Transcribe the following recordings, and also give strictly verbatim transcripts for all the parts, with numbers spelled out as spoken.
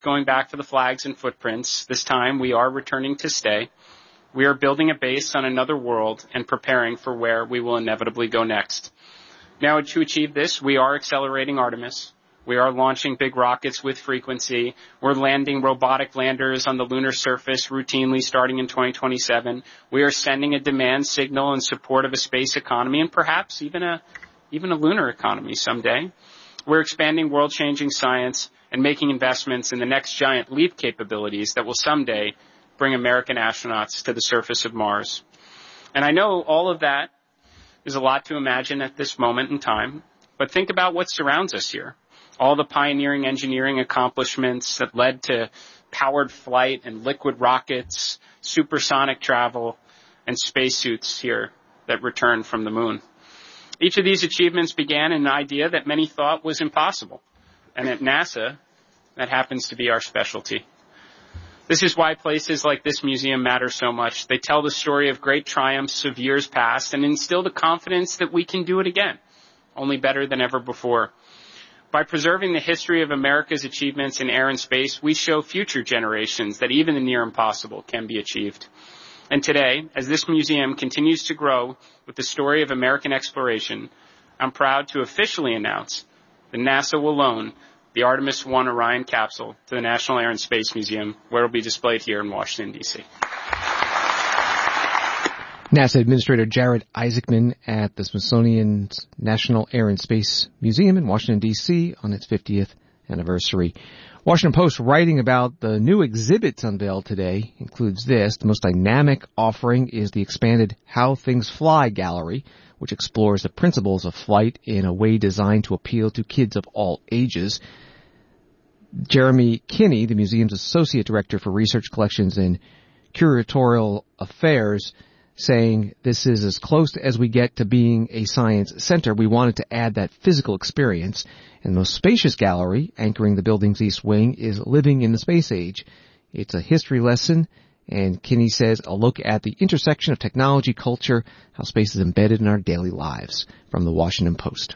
going back to the flags and footprints. This time we are returning to stay. We are building a base on another world and preparing for where we will inevitably go next. Now, to achieve this, we are accelerating Artemis. We are launching big rockets with frequency. We're landing robotic landers on the lunar surface routinely starting in twenty twenty-seven. We are sending a demand signal in support of a space economy and perhaps even a, even a lunar economy someday. We're expanding world-changing science and making investments in the next giant leap capabilities that will someday bring American astronauts to the surface of Mars. And I know all of that is a lot to imagine at this moment in time, but think about what surrounds us here. All the pioneering engineering accomplishments that led to powered flight and liquid rockets, supersonic travel, and spacesuits here that returned from the moon. Each of these achievements began in an idea that many thought was impossible. And at NASA, that happens to be our specialty. This is why places like this museum matter so much. They tell the story of great triumphs of years past and instill the confidence that we can do it again, only better than ever before. By preserving the history of America's achievements in air and space, we show future generations that even the near impossible can be achieved. And today, as this museum continues to grow with the story of American exploration, I'm proud to officially announce that NASA will loan the Artemis one Orion capsule to the National Air and Space Museum, where it will be displayed here in Washington, D C NASA Administrator Jared Isaacman at the Smithsonian's National Air and Space Museum in Washington, D C on its fiftieth anniversary. Washington Post writing about the new exhibits unveiled today includes this. The most dynamic offering is the expanded How Things Fly gallery, which explores the principles of flight in a way designed to appeal to kids of all ages. Jeremy Kinney, the museum's Associate Director for Research Collections and Curatorial Affairs, saying this is as close as we get to being a science center. We wanted to add that physical experience. And the most spacious gallery, anchoring the building's east wing, is Living in the Space Age. It's a history lesson, and Kinney says a look at the intersection of technology, culture, how space is embedded in our daily lives. From the Washington Post.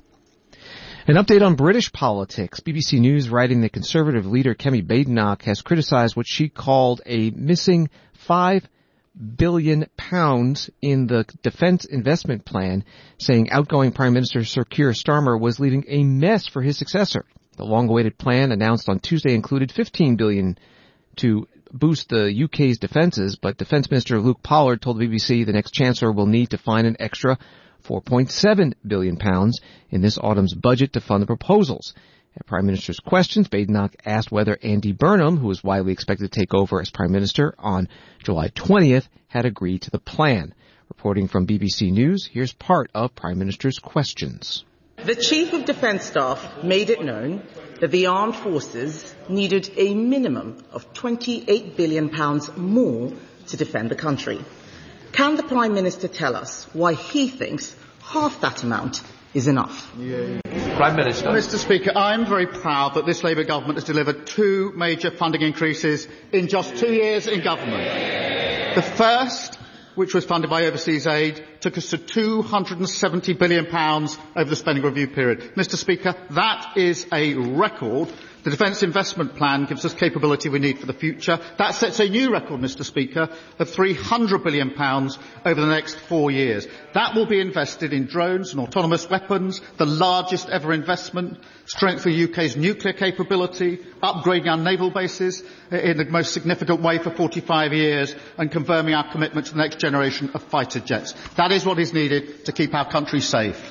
An update on British politics. B B C News writing that Conservative leader Kemi Badenoch has criticized what she called a missing five billion pounds in the defense investment plan, saying outgoing Prime Minister Sir Keir Starmer was leaving a mess for his successor. The long-awaited plan announced on Tuesday included fifteen billion pounds to boost the U K's defenses, but Defense Minister Luke Pollard told the B B C the next Chancellor will need to find an extra four point seven billion pounds in this autumn's budget to fund the proposals. At Prime Minister's questions, Badenoch asked whether Andy Burnham, who is widely expected to take over as Prime Minister on July twentieth, had agreed to the plan. Reporting from B B C News, here's part of Prime Minister's questions. The Chief of Defence Staff made it known that the armed forces needed a minimum of twenty-eight billion pounds more to defend the country. Can the Prime Minister tell us why he thinks half that amount is enough? Yeah. Prime Minister. Mister Speaker, I'm very proud that this Labour government has delivered two major funding increases in just two years in government. The first, which was funded by overseas aid, took us to two hundred seventy billion pounds over the spending review period. Mister Speaker, that is a record. The Defence Investment Plan gives us capability we need for the future. That sets a new record, Mister Speaker, of three hundred billion pounds over the next four years. That will be invested in drones and autonomous weapons, the largest ever investment, strengthening U K's nuclear capability, upgrading our naval bases in the most significant way for forty-five years, and confirming our commitment to the next generation of fighter jets. That is what is needed to keep our country safe.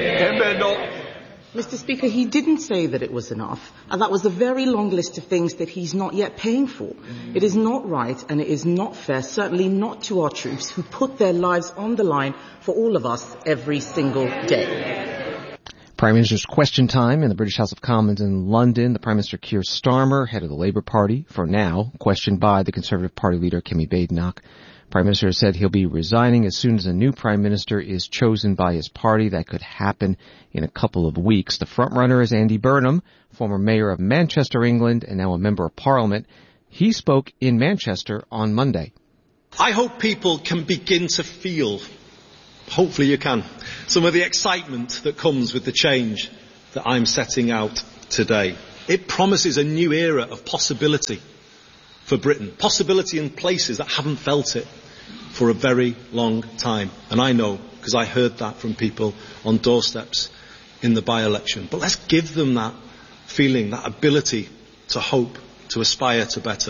Yeah. Mister Speaker, he didn't say that it was enough, and that was a very long list of things that he's not yet paying for. Mm. It is not right, and it is not fair, certainly not to our troops who put their lives on the line for all of us every single day. Prime Minister's question time in the British House of Commons in London. The Prime Minister Keir Starmer, head of the Labour Party, for now, questioned by the Conservative Party leader Kemi Badenoch. Prime Minister said he'll be resigning as soon as a new Prime Minister is chosen by his party. That could happen in a couple of weeks. The frontrunner is Andy Burnham, former mayor of Manchester, England, and now a member of Parliament. He spoke in Manchester on Monday. I hope people can begin to feel, hopefully you can, some of the excitement that comes with the change that I'm setting out today. It promises a new era of possibility for Britain. Possibility in places that haven't felt it for a very long time. And I know, because I heard that from people on doorsteps in the by-election. But let's give them that feeling, that ability to hope, to aspire to better.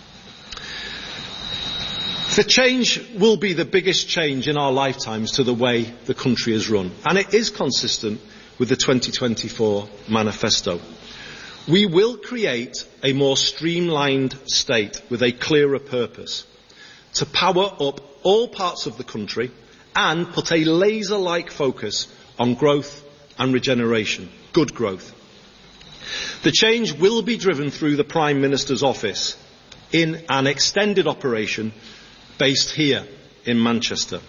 The change will be the biggest change in our lifetimes to the way the country is run. And it is consistent with the twenty twenty-four manifesto. We will create a more streamlined state with a clearer purpose to power up all parts of the country and put a laser-like focus on growth and regeneration, good growth. The change will be driven through the Prime Minister's office in an extended operation based here in Manchester.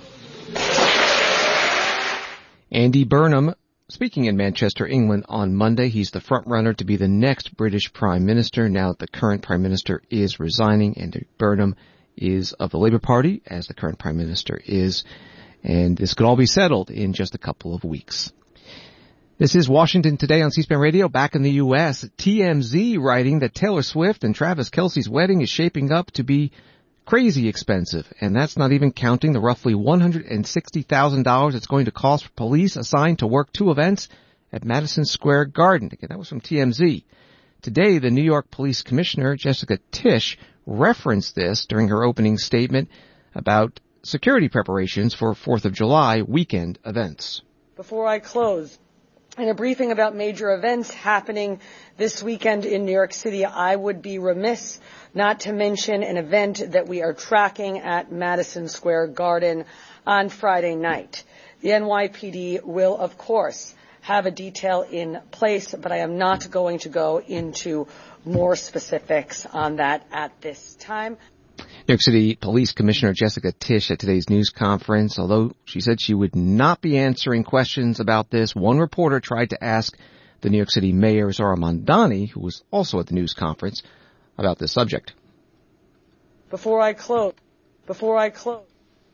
Andy Burnham speaking in Manchester, England on Monday. He's the front runner to be the next British Prime Minister now that the current Prime Minister is resigning. Andy Burnham is of the Labour Party, as the current Prime Minister is, and this could all be settled in just a couple of weeks. This is Washington Today on C-SPAN Radio. Back in the U S, T M Z writing that Taylor Swift and Travis Kelce's wedding is shaping up to be crazy expensive, and that's not even counting the roughly one hundred sixty thousand dollars it's going to cost for police assigned to work two events at Madison Square Garden. Again, that was from T M Z. Today, the New York Police Commissioner, Jessica Tisch, referenced this during her opening statement about security preparations for fourth of July weekend events. Before I close, in a briefing about major events happening this weekend in New York City, I would be remiss not to mention an event that we are tracking at Madison Square Garden on Friday night. The N Y P D will, of course, have a detail in place, but I am not going to go into more specifics on that at this time. New York City Police Commissioner Jessica Tisch at today's news conference. Although she said she would not be answering questions about this, one reporter tried to ask the New York City Mayor Zohran Mamdani, who was also at the news conference, about this subject. Before I close, before I close.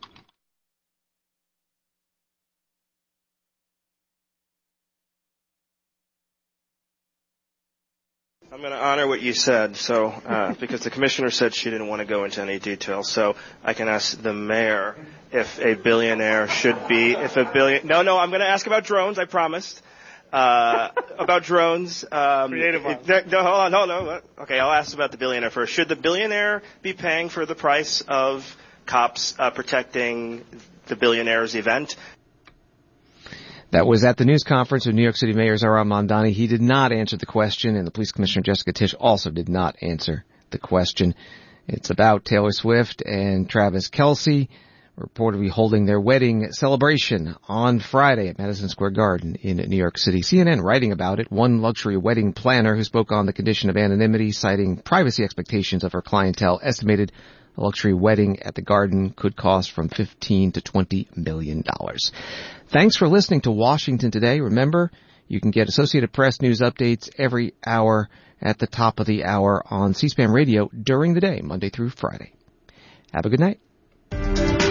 I'm going to honor what you said, so uh, because the commissioner said she didn't want to go into any detail, so I can ask the mayor if a billionaire should be, if a billion. No, no, I'm going to ask about drones. I promised. Uh, about drones. Um, Creative one. No, hold on, hold on. Okay, I'll ask about the billionaire first. Should the billionaire be paying for the price of cops uh, protecting the billionaire's event? That was at the news conference with New York City Mayor Zohran Mamdani. He did not answer the question, and the police commissioner Jessica Tisch also did not answer the question. It's about Taylor Swift and Travis Kelce, reportedly holding their wedding celebration on Friday at Madison Square Garden in New York City. C N N writing about it. One luxury wedding planner who spoke on the condition of anonymity, citing privacy expectations of her clientele, estimated a luxury wedding at the Garden could cost from fifteen to twenty million dollars. Thanks for listening to Washington Today. Remember, you can get Associated Press news updates every hour at the top of the hour on C-SPAN Radio during the day, Monday through Friday. Have a good night.